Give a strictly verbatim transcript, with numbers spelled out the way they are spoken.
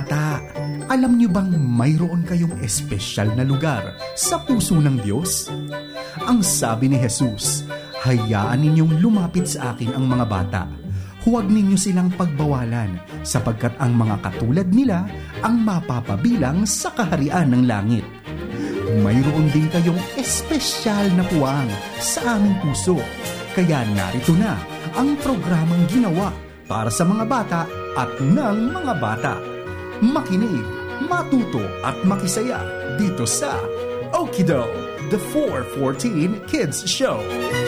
bata, alam niyo bang mayroon kayong espesyal na lugar sa puso ng Diyos? Ang sabi ni Jesus, hayaan ninyong lumapit sa akin ang mga bata. Huwag ninyo silang pagbawalan, sapagkat ang mga katulad nila ang mapapabilang sa kaharian ng langit. Mayroon din kayong espesyal na puwang sa aming puso. Kaya narito na ang programang ginawa para sa mga bata at ng mga bata. Makinig, matuto at makisaya dito sa Okido, the four fourteen Kids Show.